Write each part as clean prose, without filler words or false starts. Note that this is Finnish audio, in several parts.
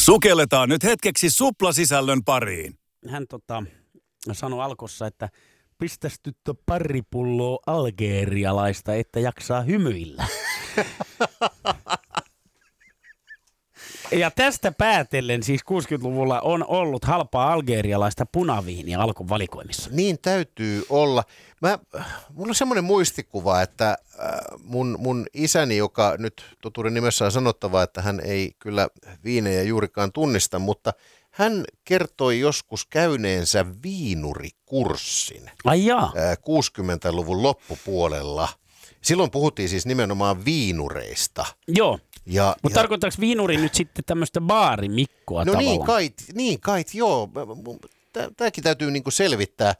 Sukelletaan nyt hetkeksi suplasisällön pariin. Hän sanoi alkossa, että pistäs tyttö pari pulloa algerialaista, että jaksaa hymyillä. Ja tästä päätellen siis 60-luvulla on ollut halpaa algerialaista punaviiniä Alkon valikoimissa. Niin täytyy olla. Mulla on semmoinen muistikuva, että mun isäni, joka nyt totuuden nimessä on sanottava, että hän ei kyllä viinejä juurikaan tunnista, mutta hän kertoi joskus käyneensä viinurikurssin. Ai jaa. 60-luvun loppupuolella. Silloin puhuttiin siis nimenomaan viinureista. Joo. Mutta tarkoittaako viinuri nyt sitten tämmöistä baarimikkoa tavallaan? Niin kai, joo. Tämäkin täytyy niinku selvittää.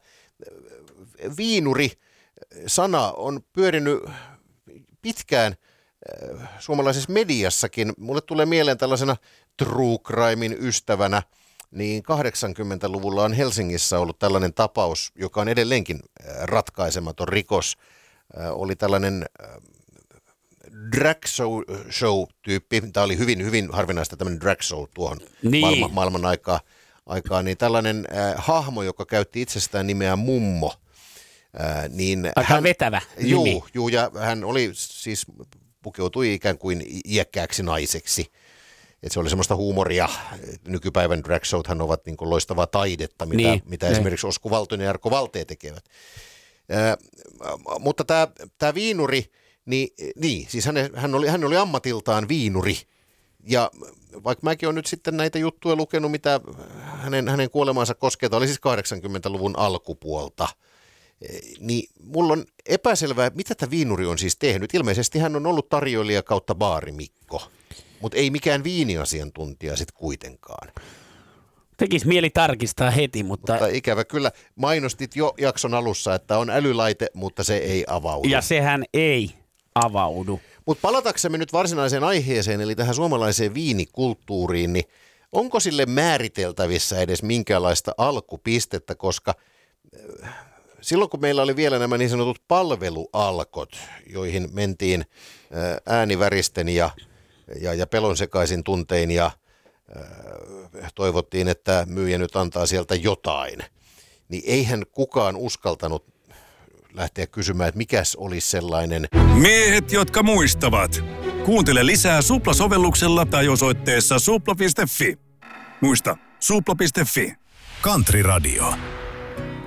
Viinuri-sana on pyörinyt pitkään suomalaisessa mediassakin. Mulle tulee mieleen tällaisena true crimein ystävänä, niin 80-luvulla on Helsingissä ollut tällainen tapaus, joka on edelleenkin ratkaisematon rikos. Oli tällainen drag show-tyyppi. Tämä oli hyvin, hyvin harvinaista tämmöinen drag show tuohon maailman aikaan. Niin tällainen hahmo, joka käytti itsestään nimeä Mummo. Niin aika vetävä nimi. Juu, ja hän oli siis, pukeutui ikään kuin iäkkääksi naiseksi. Että se oli semmoista huumoria. Nykypäivän drag showthan ovat niin kuin loistavaa taidetta, mitä esimerkiksi Osku Valtonen ja Jarkko Valtee tekevät. Mutta tämä viinuri, niin siis hän oli ammatiltaan viinuri. Ja vaikka mäkin olen nyt sitten näitä juttuja lukenut, mitä hänen kuolemansa koskee, oli siis 80-luvun alkupuolta, niin mulla on epäselvää, mitä tämä viinuri on siis tehnyt. Ilmeisesti hän on ollut tarjoilija kautta baarimikko, mutta ei mikään viiniasiantuntija sitten kuitenkaan. Tekisi mieli tarkistaa heti, mutta ikävä kyllä. Mainostit jo jakson alussa, että on älylaite, mutta se ei avaudu. Ja sehän ei avaudu. Mutta palataksemme nyt varsinaiseen aiheeseen, eli tähän suomalaiseen viinikulttuuriin, niin onko sille määriteltävissä edes minkäänlaista alkupistettä, koska silloin kun meillä oli vielä nämä niin sanotut palvelualkot, joihin mentiin ääniväristen ja pelon sekaisin tuntein ja toivottiin, että myyjä nyt antaa sieltä jotain, niin eihän kukaan uskaltanut lähteä kysymään, että mikäs olisi sellainen. Miehet, jotka muistavat. Kuuntele lisää Supla-sovelluksella tai osoitteessa supla.fi. Muista, supla.fi. Country Radio.